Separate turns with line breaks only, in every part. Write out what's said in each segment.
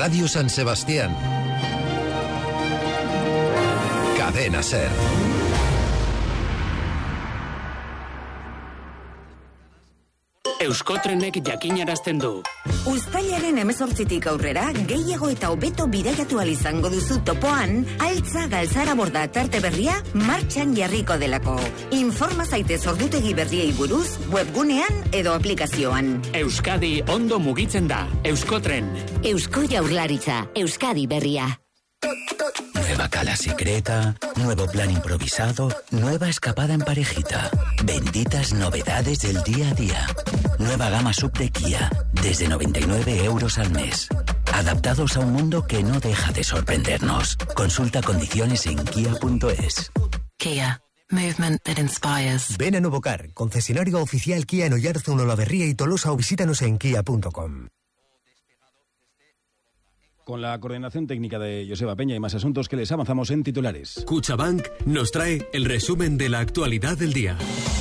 Radio San Sebastián. Cadena SER.
Euskotrenek jakinarazten du.
Uztailaren 18tik aurrera, gehiago eta hobeto bidaiatu ahal izango duzu topoan, Altza Galtzara Borda tarte berria martxan jarriko delako. Informa zaitez ordutegi berriei buruz, webgunean edo aplikazioan.
Euskadi ondo mugitzen da. Euskotren.
Eusko Jaurlaritza, Euskadi berria.
Nueva cala secreta, nuevo plan improvisado, nueva escapada en parejita. Benditas novedades del día a día. Nueva gama sub de Kia, desde 99 euros al mes. Adaptados a un mundo que no deja de sorprendernos. Consulta condiciones en kia.es.
Kia. Movement that inspires.
Ven a Novocar, concesionario oficial Kia en Oyarzun, Olavarría y Tolosa, o visítanos en kia.com.
Con la coordinación técnica de Joseba Peña y más asuntos que les avanzamos en titulares.
Cuchabank nos trae el resumen de la actualidad del día.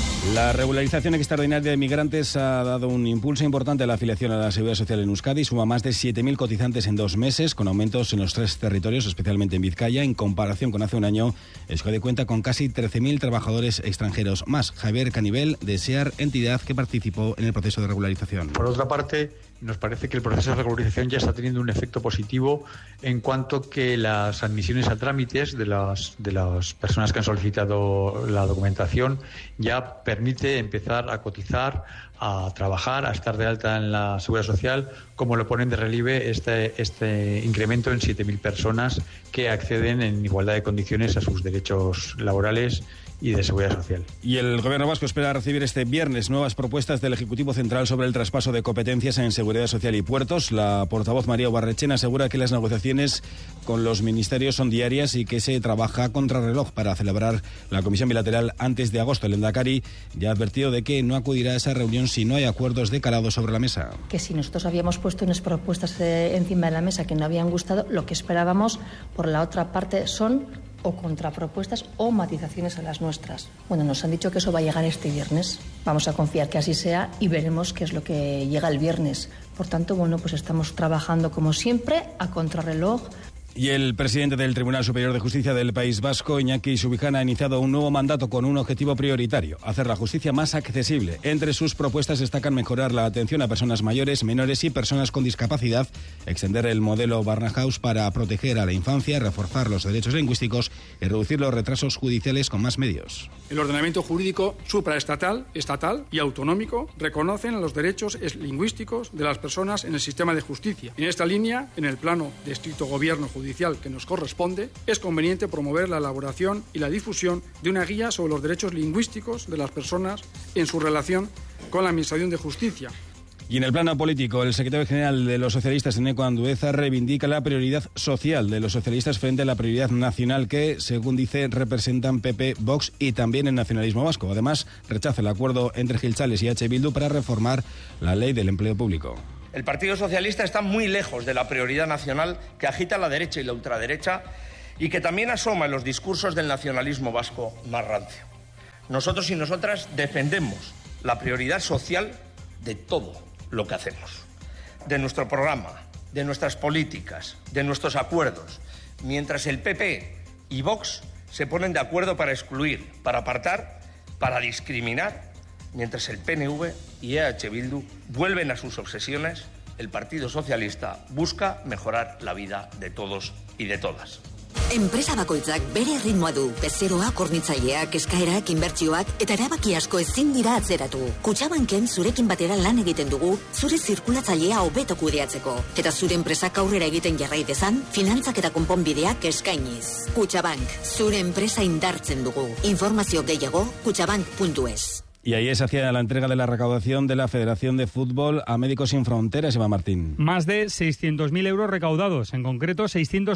La regularización extraordinaria de migrantes ha dado un impulso importante a la afiliación a la Seguridad Social en Euskadi. Suma más de 7.000 cotizantes en 2 meses, con aumentos en los 3 territorios, especialmente en Vizcaya. En comparación con hace un año, Euskadi cuenta con casi 13.000 trabajadores extranjeros más. Javier Canivel, de SEAR, entidad que participó en el proceso de regularización.
Por otra parte, nos parece que el proceso de regularización ya está teniendo un efecto positivo en cuanto que las admisiones a trámites de las personas que han solicitado la documentación ya permite empezar a cotizar, a trabajar, a estar de alta en la Seguridad Social, como lo ponen de relieve este incremento en 7.000 personas que acceden en igualdad de condiciones a sus derechos laborales y de seguridad social.
Y el Gobierno vasco espera recibir este viernes nuevas propuestas del Ejecutivo Central sobre el traspaso de competencias en seguridad social y puertos. La portavoz María Ubarretxena asegura que las negociaciones con los ministerios son diarias y que se trabaja a contrarreloj para celebrar la comisión bilateral antes de agosto. El Lehendakari ya ha advertido de que no acudirá a esa reunión si no hay acuerdos de calado sobre la mesa.
Que si nosotros habíamos puesto unas propuestas encima de la mesa que no habían gustado, lo que esperábamos por la otra parte son o contrapropuestas o matizaciones a las nuestras. Bueno, nos han dicho que eso va a llegar este viernes. Vamos a confiar que así sea y veremos qué es lo que llega el viernes. Por tanto, bueno, pues estamos trabajando como siempre a contrarreloj.
Y el presidente del Tribunal Superior de Justicia del País Vasco, Iñaki Subijana, ha iniciado un nuevo mandato con un objetivo prioritario: hacer la justicia más accesible. Entre sus propuestas destacan mejorar la atención a personas mayores, menores y personas con discapacidad, extender el modelo Barnahus para proteger a la infancia, reforzar los derechos lingüísticos y reducir los retrasos judiciales con más medios.
El ordenamiento jurídico supraestatal, estatal y autonómico reconocen los derechos lingüísticos de las personas en el sistema de justicia. En esta línea, en el plano de estricto gobierno judicial que nos corresponde, es conveniente promover la elaboración y la difusión de una guía sobre los derechos lingüísticos de las personas en su relación con la Administración de Justicia.
Y en el plano político, el secretario general de los socialistas, Eneko Andueza, reivindica la prioridad social de los socialistas frente a la prioridad nacional que, según dice, representan PP, Vox y también el nacionalismo vasco. Además, rechaza el acuerdo entre Jeltzales y H. Bildu para reformar la ley del empleo público.
El Partido Socialista está muy lejos de la prioridad nacional que agita la derecha y la ultraderecha y que también asoma en los discursos del nacionalismo vasco más rancio. Nosotros y nosotras defendemos la prioridad social de todo lo que hacemos, de nuestro programa, de nuestras políticas, de nuestros acuerdos, mientras el PP y Vox se ponen de acuerdo para excluir, para apartar, para discriminar. Mientras el PNV y EH Bildu vuelven a sus obsesiones, el Partido Socialista busca mejorar la vida de todos y de todas.
Enpresa bakoitzak bere ritmoa du. Bezeroak, hornitzaileak, eskaerak, inbertsioak eta erabaki asko ezin dira atzeratu. Kutxabanken zurekin batera lan egiten dugu, zure zirkulatzailea hobeto kudeatzeko. Eta zure enpresak aurrera egiten jarrai dezan, finantzak eta konponbideak eskainiz. Kutxabank, zure enpresa indartzen dugu. Informazio gehiago, kutxabank.es.
Y ahí se hacía la entrega de la recaudación de la Federación de Fútbol a Médicos Sin Fronteras, Eva Martín.
Más de 600.000 euros recaudados, en concreto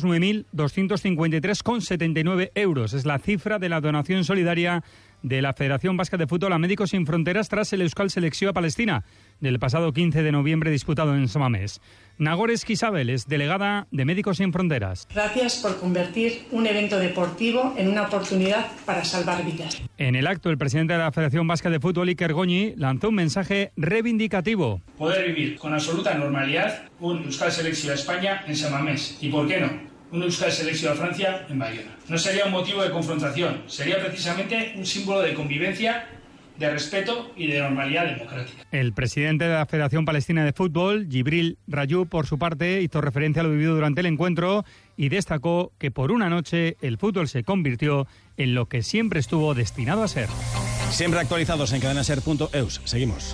609.253,79 euros. Es la cifra de la donación solidaria de la Federación Vasca de Fútbol a Médicos Sin Fronteras tras el Euskal Selecció a Palestina. del pasado 15 de noviembre disputado en Samamés. Nagore Esquisabel es delegada de Médicos Sin Fronteras.
Gracias por convertir un evento deportivo en una oportunidad para salvar vidas.
En el acto, el presidente de la Federación Vasca de Fútbol, Iker Goñi, lanzó un mensaje reivindicativo.
Poder vivir con absoluta normalidad un Euskal Selección a España en Samamés. ¿Y por qué no? Un Euskal Selección a Francia en Bayona. No sería un motivo de confrontación, sería precisamente un símbolo de convivencia, de respeto y de normalidad democrática.
El presidente de la Federación Palestina de Fútbol, Jibril Rayoub, por su parte, hizo referencia a lo vivido durante el encuentro y destacó que por una noche el fútbol se convirtió en lo que siempre estuvo destinado a ser.
Siempre actualizados en cadenaser.eus. Seguimos.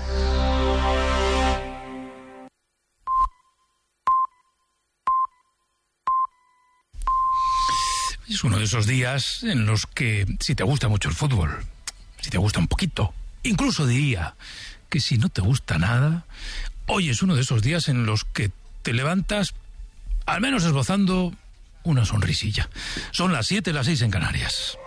Es uno de esos días en los que, si te gusta mucho el fútbol, si te gusta un poquito, incluso diría que si no te gusta nada, hoy es uno de esos días en los que te levantas al menos esbozando una sonrisilla. Son las 7, las 6 en Canarias.